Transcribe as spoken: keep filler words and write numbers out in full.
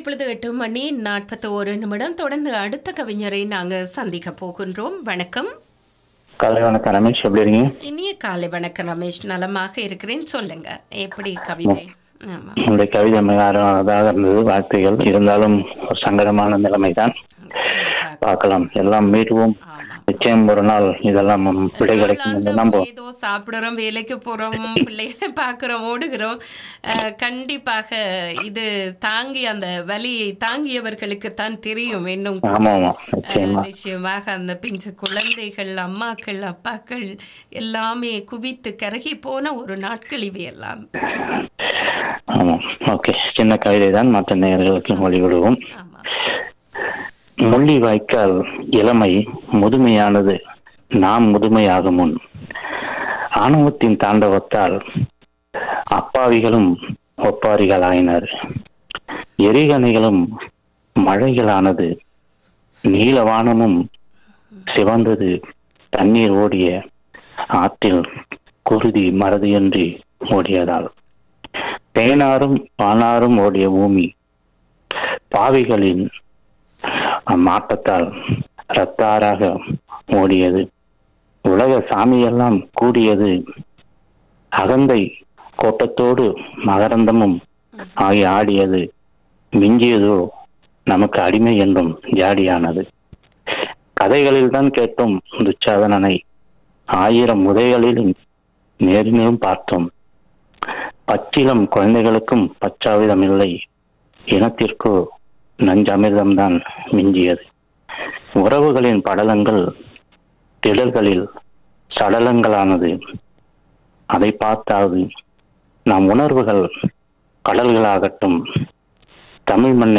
இப்பொழுது எட்டு மணி நாற்பத்தி ஒரு நிமிடம். தொடர்ந்து அடுத்த கவிஞரை நாங்கள் சந்திக்க போகின்றோம். வணக்கம். காலை வணக்கம் ரமேஷ், எப்படி இருக்கீங்க? இனிய காலை வணக்கம் ரமேஷ். நலமாக இருக்கிறேன். சொல்லுங்க, எப்படி கவிதை? ஆமா, உங்களுடைய கவிதை மிக அழகாக இருந்தது. வார்த்தைகள் இருந்தாலும் ஒரு சங்கடமான நிலைமைதான். கண்டிப்பாக பார்க்கலாம், எல்லாம் மீறுவோம். ஆமா. நிச்சயம் ஒரு நாள் இதெல்லாம் விடை கிடைக்கும் என்று நாளாந்தம் நம்புவோம். ஏதோ சாப்பிடுறோம், வேலைக்கு போறோம், பிள்ளைகளை பார்க்குறோம், ஓடுகிறோம். அஹ், கண்டிப்பாக இது தாங்கி அந்த வலியை தாங்கியவர்களுக்கு தான் தெரியும். இன்னும் கூட. ஆமா ஆமா அஹ், நிச்சயமா. நிச்சயமாக அந்த பிஞ்சு குழந்தைகள், அம்மாக்கள், அப்பாக்கள் எல்லாமே குவித்து கருகி போன ஒரு நாட்கள் இவையெல்லாம். ஆமா, ஓகே. சின்ன கவிதை தான், மற்ற நேயர்களுக்கு மொழி விடுவோம். ஆமா. முள்ளி வாய்க்கால் இளமை முதுமையானது நாம் முதுமையாகும் முன். ஆணவத்தின் தாண்டவத்தால் அப்பாவிகளும் ஒப்பாரிகளாயினர். எரிகணைகளும் மழைகளானது. நீலவானமும் சிவந்தது. தண்ணீர் ஓடிய ஆற்றில் குருதி மறதியின்றி ஓடியதால். தேனாரும் பானாரும் ஓடிய பூமி பாவிகளின் மாட்டத்தால் ரத்தாராக ஓடியது. உலக சாமியெல்லாம் கூடியது. அகந்தை கோட்டத்தோடு மகரந்தமும் ஆகி ஆடியது. மிஞ்சியதோ நமக்கு அடிமை என்றும் ஜாடியானது. கதைகளில் தான் கேட்டோம் துச்சாதனனை. ஆயிரம் உதைகளிலும் நேரிலும் பார்த்தோம். பச்சிலம் குழந்தைகளுக்கும் பச்சாவிதம் இல்லை. இனத்திற்கோ நஞ்சமிர்தம்தான் மிஞ்சியது. உறவுகளின் படலங்கள் திடல்களில் சடலங்களானது. அதை பார்த்தாவது நம் உணர்வுகள் கடல்களாகட்டும். தமிழ் மண்ணை